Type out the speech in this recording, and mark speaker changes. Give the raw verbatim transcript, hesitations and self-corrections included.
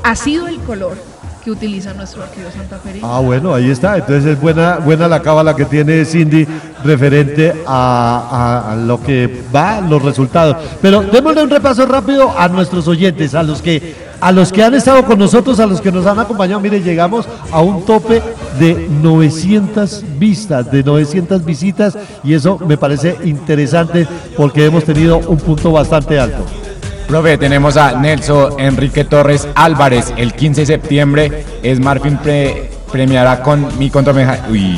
Speaker 1: ha sido el color que utiliza nuestro arquero santafereño.
Speaker 2: Ah, bueno, ahí está. Entonces es buena, buena la cábala que tiene Cindy referente a, a, a lo que va, los resultados. Pero démosle un repaso rápido a nuestros oyentes, a los que, a los que han estado con nosotros, a los que nos han acompañado. Mire, llegamos a un tope de novecientas vistas, de novecientas visitas, y eso me parece interesante porque hemos tenido un punto bastante alto.
Speaker 3: Profe, tenemos a Nelson Enrique Torres Álvarez. El quince de septiembre, Smartfilm pre premiará con mi contrameja. Uy.